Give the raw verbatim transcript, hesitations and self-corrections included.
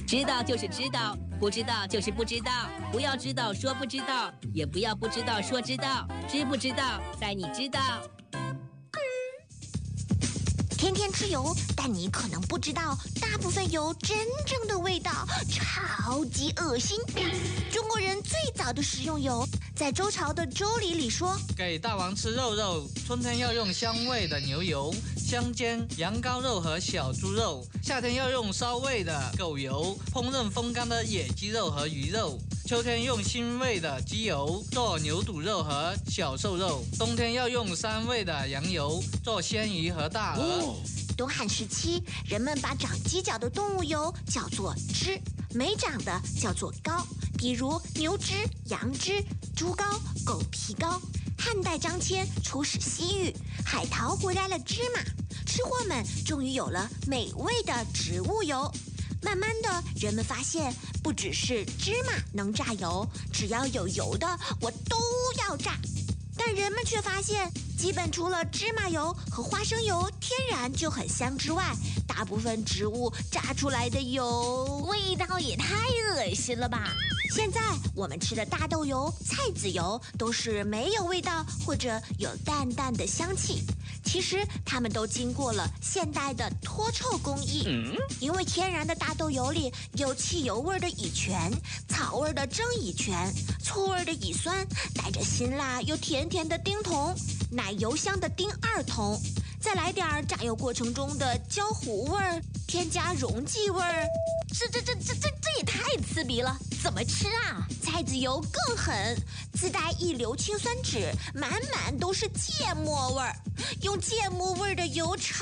知道就是知道，不知道就是不知道。不要知道说不知道，也不要不知道说知道。知不知道，在你知道。 天天吃油，但你可能不知道，大部分油真正的味道超级恶心。中国人最早的食用油，在周朝的《周礼》里说： 给大王吃肉肉，春天要用香味的牛油，香煎羊羔肉和小猪肉；夏天要用骚味的狗油，烹饪风干的野鸡肉和鱼肉；秋天用腥味的鸡油做牛肚肉和小瘦肉；冬天要用膻味的羊油做鲜鱼和大鹅。哦， 东汉时期，人们把长犄角的动物油叫做脂，没长的叫做膏，比如牛脂、羊脂、猪膏、狗皮膏。汉代张骞出使西域，海淘回来了芝麻，吃货们终于有了美味的植物油。慢慢的，人们发现不只是芝麻能榨油，只要有油的我都要榨。但人们却发现，基本除了芝麻油和花生油天然就很香之外，大部分植物榨出来的油味道也太恶心了吧。 现在我们吃的大豆油、菜籽油都是没有味道或者有淡淡的香气，其实它们都经过了现代的脱臭工艺。嗯，因为天然的大豆油里有汽油味的乙醛、草味的正乙醛、醋味的乙酸，带着辛辣又甜甜的丁酮，奶油香的丁二酮，再来点榨油过程中的焦糊味儿，添加溶剂味儿。 这这这这这这也太刺鼻了，怎么吃啊？ 菜籽油更狠，自带一硫氰酸酯，满满都是芥末味儿，用芥末味儿的油炒